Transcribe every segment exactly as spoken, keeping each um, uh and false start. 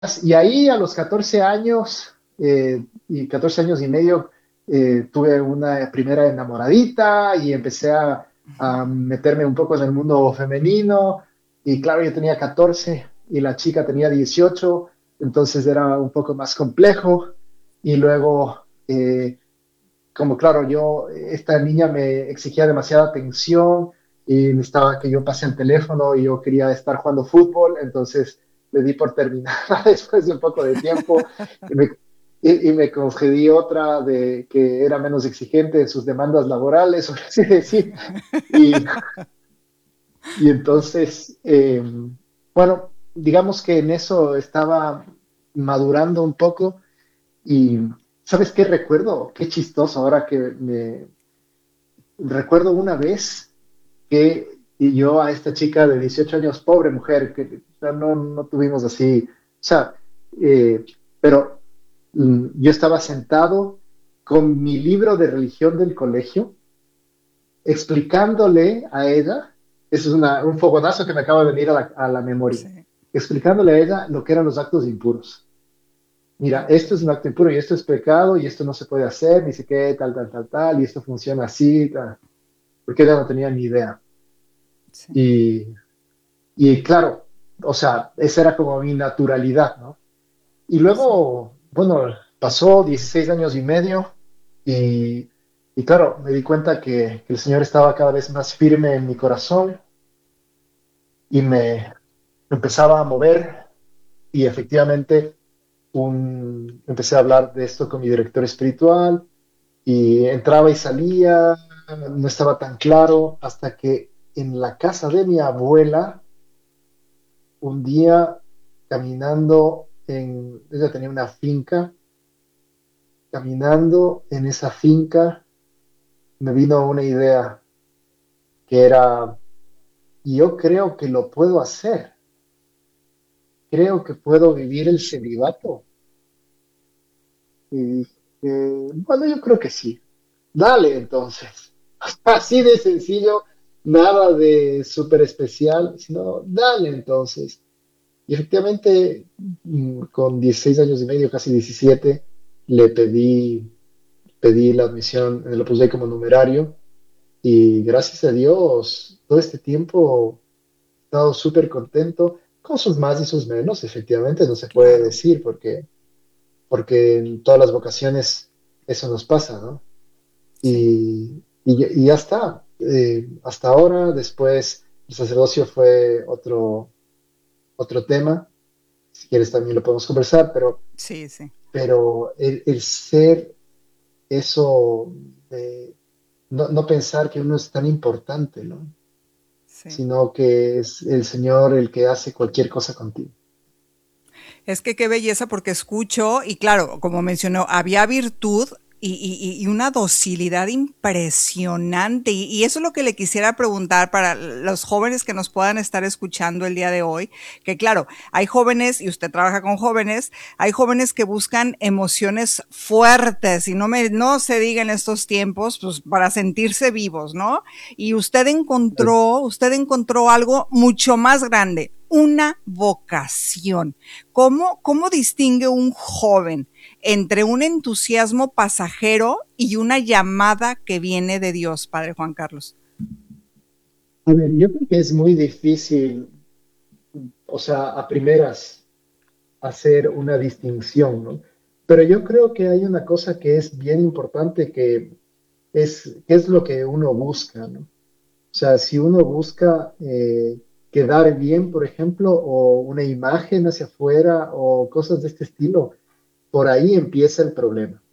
Y ahí a los catorce años eh, y catorce años y medio eh, tuve una primera enamoradita y empecé a, a meterme un poco en el mundo femenino. Y claro, yo tenía catorce y la chica tenía dieciocho, entonces era un poco más complejo. Y luego, eh, como claro, yo, esta niña me exigía demasiada atención y necesitaba que yo pase el teléfono y yo quería estar jugando fútbol, entonces le di por terminada después de un poco de tiempo y me, y, y me concedí otra de que era menos exigente en sus demandas laborales, por así decir. Y, y entonces, eh, bueno, digamos que en eso estaba madurando un poco y ¿sabes qué recuerdo? Qué chistoso ahora que me, recuerdo una vez que y yo a esta chica de dieciocho años, pobre mujer, que o sea, no, no tuvimos así, o sea, eh, pero mm, yo estaba sentado con mi libro de religión del colegio, explicándole a ella, eso es una- un fogonazo que me acaba de venir a la, a la memoria, Sí. explicándole a ella lo que eran los actos impuros. Mira, Ok. esto es un acto impuro y esto es pecado y esto no se puede hacer, ni siquiera tal, tal, tal, tal, y esto funciona así, tal, porque ella no tenía ni idea. Sí. Y, y claro, o sea, esa era como mi naturalidad, ¿no? Y Sí. luego, bueno, pasó dieciséis años y medio y, y claro, me di cuenta que, que el Señor estaba cada vez más firme en mi corazón y me empezaba a mover y efectivamente un, empecé a hablar de esto con mi director espiritual y entraba y salía, no estaba tan claro hasta que en la casa de mi abuela, un día caminando en, ella tenía una finca, caminando en esa finca me vino una idea que era, yo creo que lo puedo hacer, creo que puedo vivir el celibato. Y dije, bueno, yo creo que sí. Dale entonces. Así de sencillo, nada de súper especial, sino dale entonces. Y efectivamente, mm, con dieciséis años y medio, casi diecisiete, le pedí, pedí la admisión en el Opus Dei como numerario y gracias a Dios, todo este tiempo he estado súper contento, con sus más y sus menos, efectivamente, no se puede Claro. decir porque, porque en todas las vocaciones eso nos pasa, ¿no? Sí. Y, y, y ya está. Eh, hasta ahora, después, el sacerdocio fue otro, otro tema. Si quieres también lo podemos conversar, pero, Sí, sí. pero el, el ser eso de no, no pensar que uno es tan importante, ¿no? Sí. Sino que es el Señor el que hace cualquier cosa contigo. Es que qué belleza porque escucho y claro, como mencionó, había virtud y, y- y una docilidad impresionante. Y, y eso es lo que le quisiera preguntar para los jóvenes que nos puedan estar escuchando el día de hoy, que claro, hay jóvenes, y usted trabaja con jóvenes, hay jóvenes que buscan emociones fuertes y no me, no se diga en estos tiempos, pues para sentirse vivos, ¿no? Y usted encontró, usted encontró algo mucho más grande, una vocación. ¿Cómo, cómo distingue un joven entre un entusiasmo pasajero y una llamada que viene de Dios, Padre Juan Carlos? A ver, yo creo que es muy difícil, o sea, a primeras, hacer una distinción, ¿no? Pero yo creo que hay una cosa que es bien importante, que es, qué es lo que uno busca, ¿no? O sea, si uno busca eh, quedar bien, por ejemplo, o una imagen hacia afuera o cosas de este estilo, por ahí empieza el problema.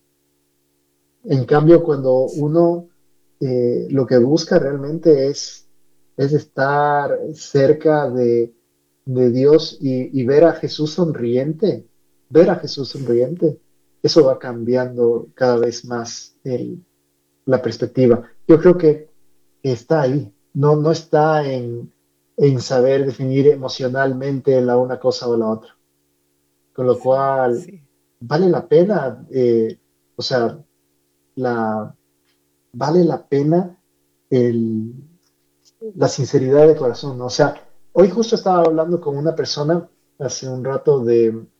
En cambio, cuando uno eh, lo que busca realmente es, es estar cerca de, de Dios y, y ver a Jesús sonriente, ver a Jesús sonriente, eso va cambiando cada vez más el- la perspectiva. Yo creo que está ahí, no, no está en, en saber definir emocionalmente la una cosa o la otra. Con lo Sí, cual, sí, vale la pena, eh, o sea, la, vale la pena el, la sinceridad de corazón, ¿no? O sea, hoy justo estaba hablando con una persona hace un rato